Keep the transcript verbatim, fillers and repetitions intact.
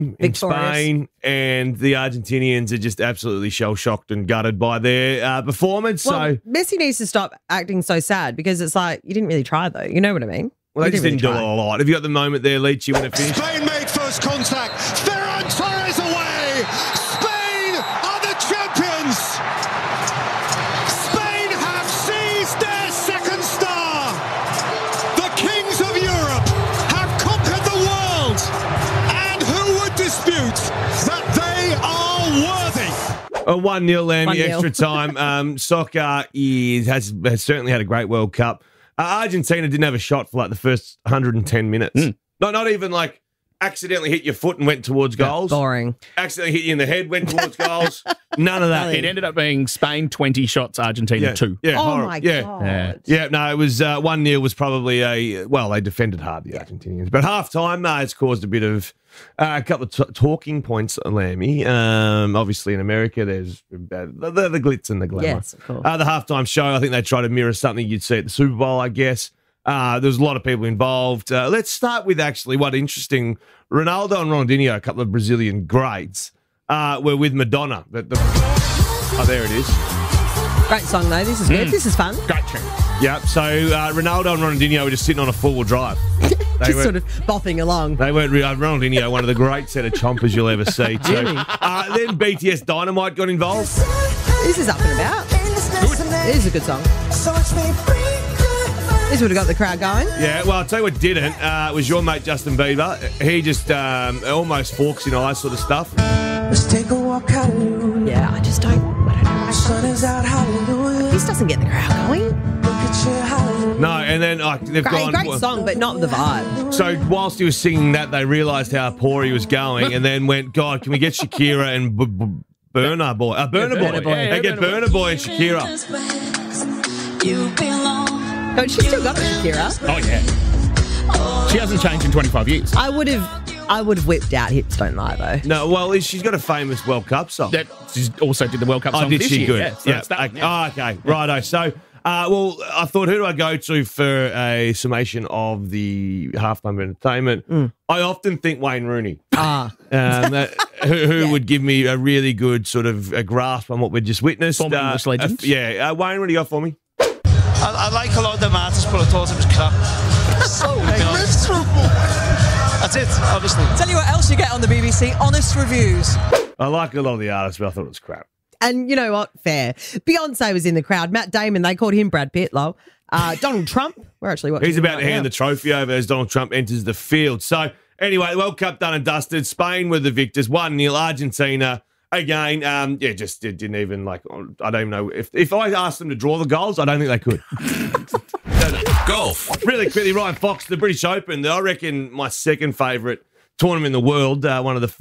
in Victorious. Spain, and the Argentinians are just absolutely shell-shocked and gutted by their uh, performance. Well, so, Messi needs to stop acting so sad because it's like, you didn't really try though. You know what I mean? well, they You just didn't do really it try. a lot. Have you got the moment there, Leachy, when it finished? Spain made first contact. Ferran Torres away. Spain are the champions. Spain have seized their second star. The kings of Europe have conquered the world. And who would dispute that they are worthy? A one nil, Lammy, one nil. extra time. Um, soccer is has, has certainly had a great World Cup. Uh, Argentina didn't have a shot for like the first one hundred ten minutes. Mm. Not, not even like accidentally hit your foot and went towards goals. Boring. Accidentally hit you in the head, went towards goals. None of that. It ended up being Spain twenty shots, Argentina yeah, two. Yeah, Oh horrible. my yeah. God. Yeah. Yeah, no, it was uh, one nil was probably a, well, they defended hard, the Argentinians. But half time, uh, it's caused a bit of, uh, a couple of t- talking points, Lammy. Um, obviously, in America, there's uh, the, the, the glitz and the glamour. Yes, of course. Uh, the halftime show, I think they try to mirror something you'd see at the Super Bowl, I guess. Uh, there was a lot of people involved. Uh, let's start with actually what interesting. Ronaldo and Ronaldinho, a couple of Brazilian greats, uh, were with Madonna. The, the, oh, there it is. Great song though. This is good. Mm. This is fun. Great tune. Yep. So uh, Ronaldo and Ronaldinho were just sitting on a four-wheel drive. They Just were- sort of bopping along. They weren't real. Ronaldinho, one of the great set of chompers you'll ever see. Too. Really? Uh, then B T S Dynamite got involved. This is up and about. It is a good song. This would have got the crowd going. Yeah, well, I'll tell you what didn't. Uh, it was your mate Justin Bieber. He just um, almost forks in eyes sort of stuff. Let's take a walk, hallelujah. Yeah, I just don't. I don't know why. Sun is out, hallelujah. This doesn't get the crowd going. Look at you, hallelujah. No, and then like they've Great, gone. great song, but not the vibe. So whilst he was singing that, they realised how poor he was going, and then went, "God, can we get Shakira and B- B- Burner Boy? Uh, Burner Yeah, Boy. Burna Boy. Yeah, They yeah, get Burna Boy. Burner Boy and Shakira." But she's still got it, Shakira. Oh, yeah. She hasn't changed in twenty-five years. I would have, I would have whipped out "Hips Don't Lie" though. No, well, she's got a famous World Cup song. That she also did the World Cup Oh, song did this she? year. Good. Yeah, so yeah. that's that okay. one, yeah. Oh, okay. Righto. So, uh, well, I thought, who do I go to for a summation of the halftime entertainment? Mm. I often think Wayne Rooney. Ah, Um, that, who who Yeah. would give me a really good sort of a grasp on what we just witnessed. Former English legend. uh, yeah. Uh, Wayne, what do you got for me? I, I like a lot of them artists, but I thought it was crap. So miserable. That's it, obviously. Tell you what else you get on the B B C, honest reviews. I like a lot of the artists, but I thought it was crap. and you know what? Fair. Beyonce was in the crowd. Matt Damon, they called him Brad Pitt. Lol. Uh, Donald Trump. We're actually watching. He's him about right to hand now. the trophy over as Donald Trump enters the field. So, anyway, the World Cup done and dusted. Spain were the victors. one nil. Argentina, again, um, yeah, just it didn't even, like, I don't even know. If, if I asked them to draw the goals, I don't think they could. Golf. Really quickly, Ryan Fox, the British Open, I reckon my second favourite tournament in the world, uh, one of the